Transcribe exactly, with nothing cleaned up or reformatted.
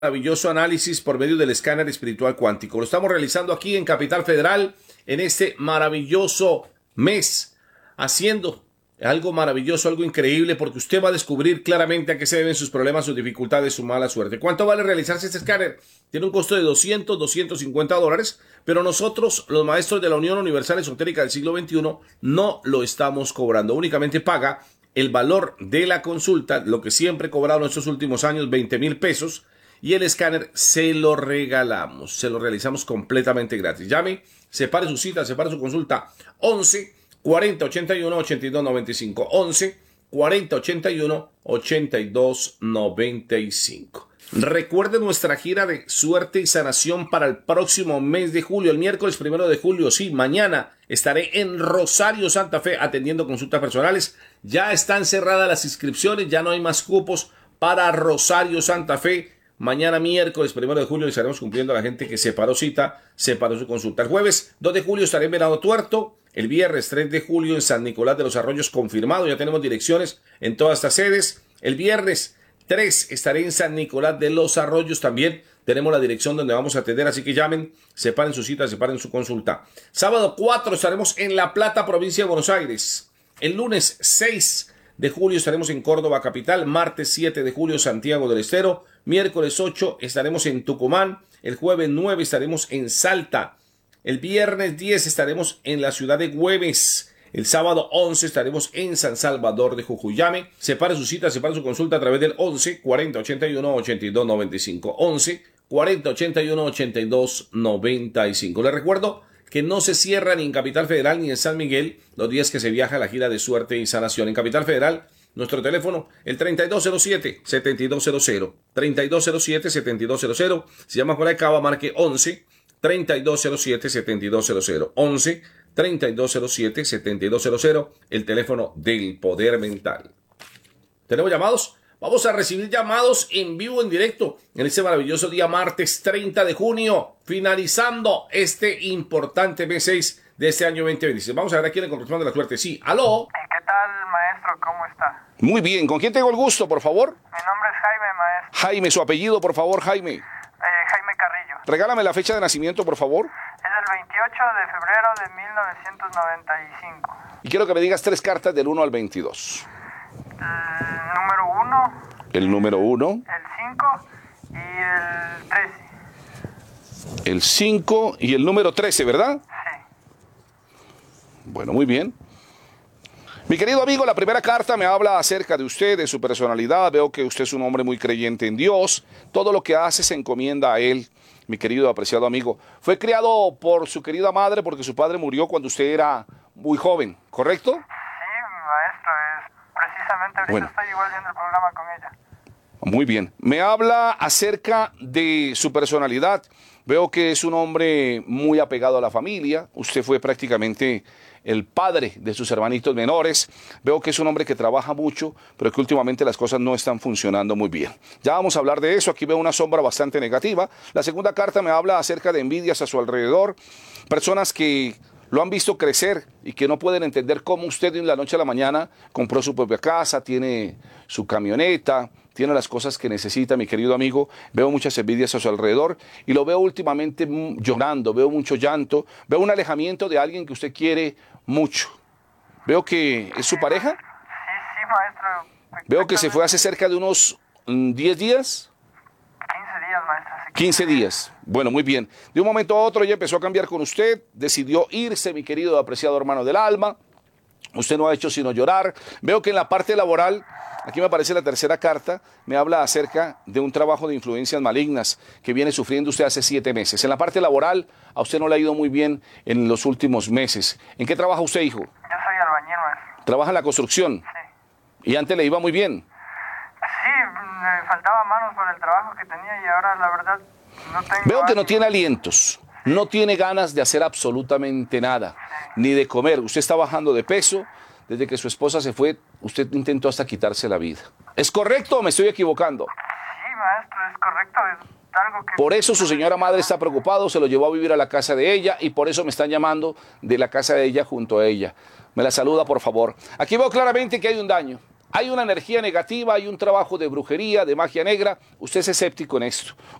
Maravilloso análisis por medio del escáner espiritual cuántico. Lo estamos realizando aquí en Capital Federal en este maravilloso mes, haciendo algo maravilloso, algo increíble, porque usted va a descubrir claramente a qué se deben sus problemas, sus dificultades, su mala suerte. ¿Cuánto vale realizarse este escáner? Tiene un costo de doscientos, doscientos cincuenta dólares, pero nosotros, los maestros de la Unión Universal Esotérica del siglo veintiuno, no lo estamos cobrando. Únicamente paga el valor de la consulta, lo que siempre he cobrado en estos últimos años, veinte mil pesos, y el escáner se lo regalamos, se lo realizamos completamente gratis. Llame, separe su cita, separe su consulta, once, cuarenta, ochenta y uno, ochenta y dos, noventa y cinco, once, cuarenta, ochenta y uno, ochenta y dos, noventa y cinco. Recuerde nuestra gira de suerte y sanación para el próximo mes de julio, el miércoles primero de julio, sí, mañana estaré en Rosario, Santa Fe, atendiendo consultas personales. Ya están cerradas las inscripciones, ya no hay más cupos para Rosario, Santa Fe. Mañana miércoles primero de julio estaremos cumpliendo a la gente que separó cita, separó su consulta. El jueves dos de julio estaré en Venado Tuerto. El viernes tres de julio en San Nicolás de los Arroyos confirmado. Ya tenemos direcciones en todas estas sedes. El viernes tres estaré en San Nicolás de los Arroyos también. Tenemos la dirección donde vamos a atender, así que llamen, separen su cita, separen su consulta. Sábado cuatro estaremos en La Plata, provincia de Buenos Aires. El lunes seis de julio estaremos en Córdoba capital, martes siete de julio Santiago del Estero, miércoles ocho estaremos en Tucumán, el jueves nueve estaremos en Salta, el viernes diez estaremos en la ciudad de Güemes, el sábado once estaremos en San Salvador de Jujuy. Llame, separe su cita, separe su consulta a través del once, cuarenta, ochenta y uno, ochenta y dos, noventa y cinco, once, cuarenta, ochenta y uno, ochenta y dos, noventa y cinco. Les recuerdo que no se cierra ni en Capital Federal ni en San Miguel los días que se viaja a la gira de suerte y sanación. En Capital Federal, nuestro teléfono, el treinta y dos cero siete, setenta y dos cero cero, treinta y dos cero siete, setenta y dos cero cero. Si llama por acá, marque once, treinta y dos cero siete, setenta y dos cero cero, once, treinta y dos cero siete, setenta y dos cero cero, el teléfono del poder mental. ¿Tenemos llamados? Vamos a recibir llamados en vivo, en directo, en este maravilloso día martes treinta de junio, finalizando este importante mes seis de este año veinte veintiséis. Vamos a ver a quién le corresponde la suerte. Sí, aló. ¿Qué tal, maestro? ¿Cómo está? Muy bien, ¿con quién tengo el gusto, por favor? Mi nombre es Jaime, maestro. Jaime, su apellido, por favor, Jaime. Eh, Jaime Carrillo. Regálame la fecha de nacimiento, por favor. Es el veintiocho de febrero de mil novecientos noventa y cinco. Y quiero que me digas tres cartas del uno al veintidós. El número uno. El número uno. El cinco y el trece. El cinco y el número trece, ¿verdad? Sí. Bueno, muy bien. Mi querido amigo, la primera carta me habla acerca de usted, de su personalidad. Veo que usted es un hombre muy creyente en Dios. Todo lo que hace se encomienda a Él, mi querido apreciado amigo. Fue criado por su querida madre porque su padre murió cuando usted era muy joven, ¿correcto? Sí, maestro, es precisamente ahorita Bueno. estoy igual viendo el programa con ella. Muy bien. Me habla acerca de su personalidad. Veo que es un hombre muy apegado a la familia. Usted fue prácticamente el padre de sus hermanitos menores. Veo que es un hombre que trabaja mucho, pero que últimamente las cosas no están funcionando muy bien. Ya vamos a hablar de eso. Aquí veo una sombra bastante negativa. La segunda carta me habla acerca de envidias a su alrededor. Personas que lo han visto crecer y que no pueden entender cómo usted de la noche a la mañana compró su propia casa, tiene su camioneta, tiene las cosas que necesita, mi querido amigo. Veo muchas envidias a su alrededor y lo veo últimamente llorando, veo mucho llanto, veo un alejamiento de alguien que usted quiere mucho. Veo que es su pareja. Sí, sí, maestro. Veo que se fue hace cerca de unos mm, diez días. quince días, maestro. Sí, quince días. Bueno, muy bien. De un momento a otro ella empezó a cambiar con usted, decidió irse, mi querido apreciado hermano del alma. Usted no ha hecho sino llorar. Veo que en la parte laboral, aquí me aparece la tercera carta, me habla acerca de un trabajo de influencias malignas que viene sufriendo usted hace siete meses. En la parte laboral, a usted no le ha ido muy bien en los últimos meses. ¿En qué trabaja usted, hijo? Yo soy albañil, maestro. ¿Trabaja en la construcción? Sí. ¿Y antes le iba muy bien? Sí, me faltaba manos para el trabajo que tenía y ahora la verdad no tengo. Veo que no ánimo. tiene alientos, no tiene ganas de hacer absolutamente nada, ni de comer. Usted está bajando de peso. Desde que su esposa se fue, usted intentó hasta quitarse la vida. ¿Es correcto o me estoy equivocando? Sí, maestro, es correcto. Es algo que... Por eso su señora madre está preocupado, se lo llevó a vivir a la casa de ella y por eso me están llamando de la casa de ella junto a ella. Me la saluda, por favor. Aquí veo claramente que hay un daño. Hay una energía negativa, hay un trabajo de brujería, de magia negra. Usted es escéptico en esto.